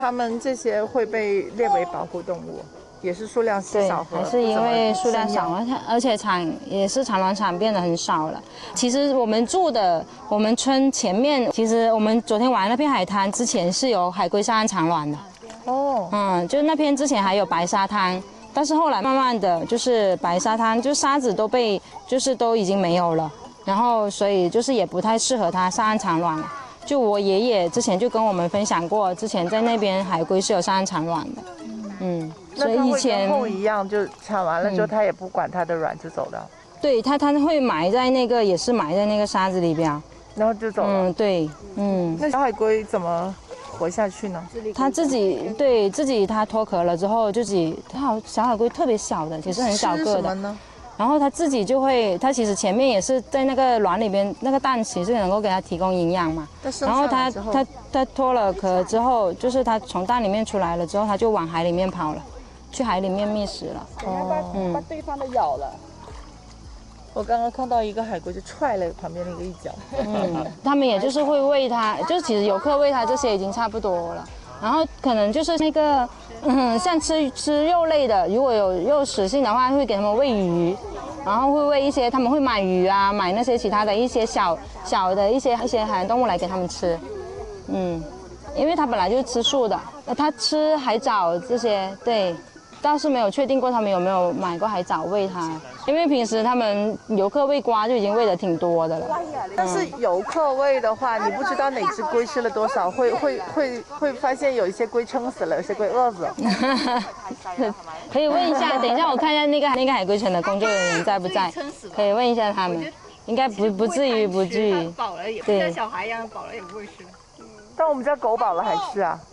它们这些会被列为保护动物，也是数量稀少， 还是因为数量少，而且也是产卵场变得很少了。其实我们村前面，其实我们昨天玩那片海滩之前是有海龟上岸产卵的。就那片之前还有白沙滩，但是后来慢慢的就是白沙滩就沙子都已经没有了，然后所以就是也不太适合它上岸产卵了。就我爷爷之前就跟我们分享过，之前在那边海龟是有上岸产卵的。 所以以前后一样，就产完了之后，它也不管它的卵就走了。 对，它会埋在那个，也是埋在那个沙子里边， 然后就走了。 对， 那小海龟怎么活下去呢？ 它自己它脱壳了之后，小海龟特别小的，其实很小个的。 吃什么呢？ 然后它自己就会，它其实前面也是在那个卵里边，那个蛋其实能够给它提供营养嘛。然后它脱了壳之后，就是它从蛋里面出来了之后，它就往海里面跑了，去海里面觅食了。 把对方的咬了。 我刚刚看到一个海龟就踹了旁边那个一脚。 他们也就是会喂它，就是其实游客喂它这些已经差不多了。然后可能就是那个，像吃肉类的，如果有肉食性的话，会给他们喂鱼，然后会喂一些，他们会买鱼啊，买那些其他的一些小的一些海洋动物来给他们吃，因为它本来就是吃素的，它吃海藻这些，对。倒是没有确定过他们有没有买过海藻喂它，因为平时他们游客喂瓜就已经喂得挺多的了。 但是游客喂的话，你不知道哪只龟吃了多少，会发现有一些龟撑死了，有些龟饿死了。 可以问一下，等一下我看一下那个海龟城的工作人员在不在，可以问一下他们，应该不至于。 饱了也不像小孩一样饱了也不会吃。 但我们家狗饱了还吃啊。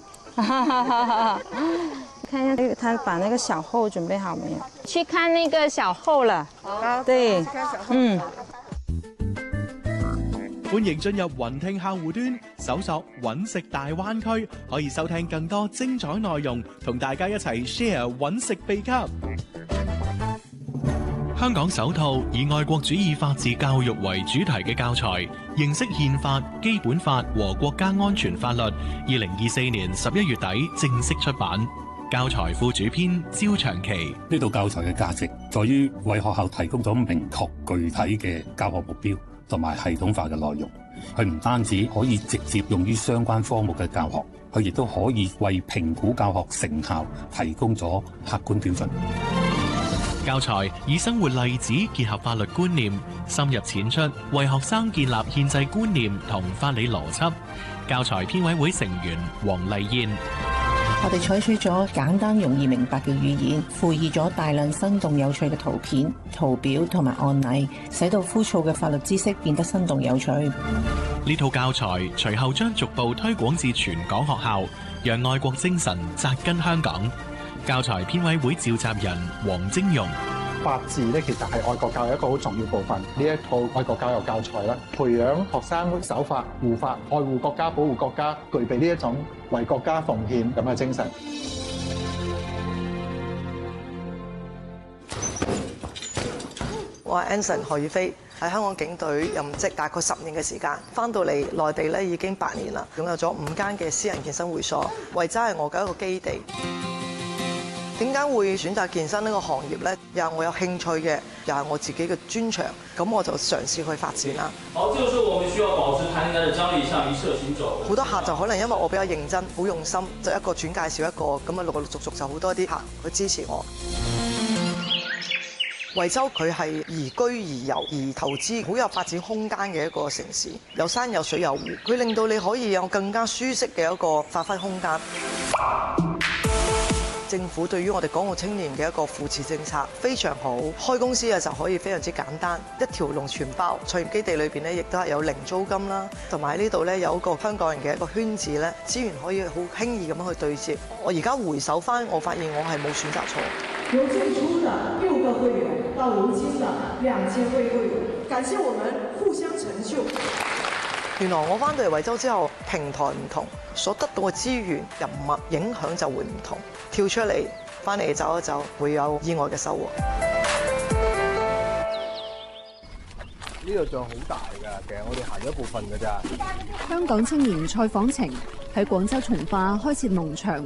看一下他把那个小后準備好沒有？去看那個小後了。 好， 對， 歡迎進入雲聽客戶端，搜索揾食大灣區，可以收聽更多精彩內容，同大家一齊 share 揾食秘笈。香港首套以愛國主義法治教育為主題嘅教材，認識憲法、基本法和國家安全法律。2024年11月底正式出版。教材副主編焦長期， 呢套教材嘅價值在於為學校提供咗明確具體嘅教學目標同埋系統化嘅內容。佢唔單止可以直接用於相關科目嘅教學，佢亦都可以為評估教學成效提供咗客觀標準。 教材以生活例子結合法律觀念，深入淺出，為學生建立憲制觀念同法理邏輯。教材編委會成員黃麗燕。 我哋採取咗簡單容易明白嘅語言，附以咗大量生動有趣嘅圖片、圖表同埋案例，使到枯燥嘅法律知識變得生動有趣。 呢套教材隨後將逐步推廣至全港學校，讓愛國精神扎根香港。教材編委會召集人黃晶容。 法治咧，其實係愛國教育一個好重要部分。呢一套愛國教育教材咧，培養學生守法、護法、愛護國家、保護國家，具備呢一種為國家奉獻咁嘅精神。 我係 Anson 何宇飛，喺香港警隊任職大概10年嘅時間，翻到嚟內地咧已經8年啦，擁有咗5間嘅私人健身會所，維州係我嘅一個基地。點解會選擇健身呢個行業呢？又係我有興趣嘅，又係我自己嘅專長，咁我就嘗試去發展啦。 好，這個時候我們需要保持彈性的張力，向一側行走。 好多客就可能因為我比較認真、好用心，就一個轉介紹一個，咁啊陸陸續續就好多啲客去支持我。惠州佢係宜居宜遊宜投資，好有發展空間嘅一個城市，有山有水有湖，佢令到你可以有更加舒適嘅一個發揮空間。政府對於我哋港澳青年嘅一個扶持政策非常好，開公司嘅就可以非常之簡單，一條龍全包。創業基地裏邊咧，亦都係有零租金啦，同埋呢度咧有一個香港人嘅一個圈子咧，資源可以好輕易咁樣去對接。我而家回首翻，我發現我係冇選擇錯。 由最初的6個會員到如今的2000位會員，感謝我們互相成就。 原來我翻到嚟惠州之後，平台唔同，所得到嘅資源、人脈影響就會唔同。跳出嚟，翻嚟走一走，會有意外嘅收穫。 呢度仲好大㗎，其實我哋行咗一部分㗎咋。 香港青年蔡訪晴喺廣州從化開設農場